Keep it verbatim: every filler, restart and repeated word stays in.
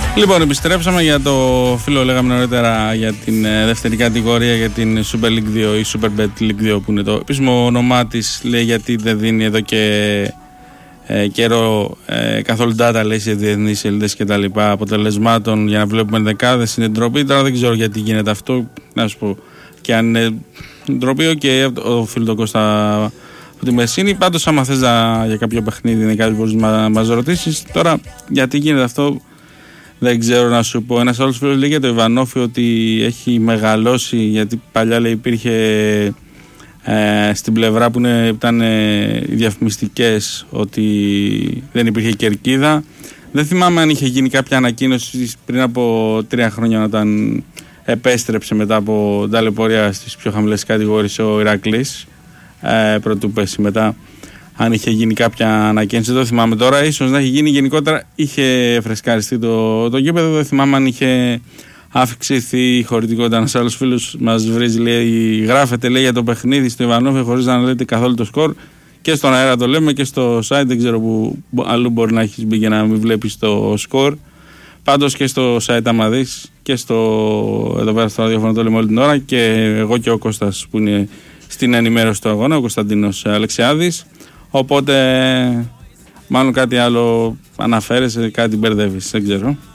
Λοιπόν, επιστρέψαμε για το φίλο, λέγαμε νωρίτερα, για την ε, δεύτερη κατηγορία, για την Super League δύο ή Super Bet League δύο, που είναι το επίσημο όνομά της. Λέει γιατί δεν δίνει εδώ και ε, καιρό ε, καθόλου data, λέει, σε διεθνείς σελίδες και τα λοιπά αποτελεσμάτων για να βλέπουμε δεκάδες. Είναι ντροπή. Τώρα δεν ξέρω γιατί γίνεται αυτό. Να σου πω, και αν είναι ντροπή, και okay, ο φίλο τον Κώστα από τη Μεσίνη. Πάντως, άμα θες να, για κάποιο παιχνίδι, είναι κάτι που μπορείς να μας ρωτήσεις. Τώρα, γιατί γίνεται αυτό, δεν ξέρω να σου πω. Ένας άλλος φίλος λέει για το Ιβανόφι ότι έχει μεγαλώσει, γιατί παλιά, λέει, υπήρχε ε, στην πλευρά που είναι, ήταν ε, οι διαφημιστικές, ότι δεν υπήρχε κερκίδα. Δεν θυμάμαι αν είχε γίνει κάποια ανακοίνωση πριν από τρία χρόνια, όταν επέστρεψε μετά από ταλαιπωρία στις πιο χαμηλές κατηγορίες ο Ηρακλής, ε, πρωτού πέσει μετά, αν είχε γίνει κάποια ανακοίνωση. Δεν το θυμάμαι τώρα. Ίσως να έχει γίνει. Γενικότερα είχε φρεσκαριστεί το, το γήπεδο. Δεν θυμάμαι αν είχε αυξηθεί η χωρητικότητα. Ένας άλλος φίλος μας βρίζει, λέει, γράφεται, λέει, για το παιχνίδι στο Ιβανόφι χωρίς να λέτε καθόλου το σκορ. Και στον αέρα το λέμε και στο site. Δεν ξέρω που αλλού μπορεί να έχεις μπει και να μην βλέπεις το σκορ. Πάντως και στο site, άμα δεις, και στο, εδώ πέρα στο ραδιόφωνο το λέμε όλη την ώρα. Και εγώ και ο Κώστας που είναι στην ενημέρωση του αγώνα, ο Κωνσταντίνος Αλεξιάδης. Οπότε, μάλλον κάτι άλλο αναφέρεσαι, κάτι μπερδεύεις, δεν ξέρω.